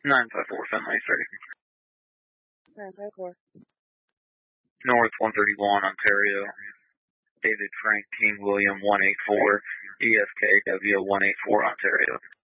954 Finlay, sorry. 954. North 131, Ontario. David Frank King William 184, EFKW 184, Ontario.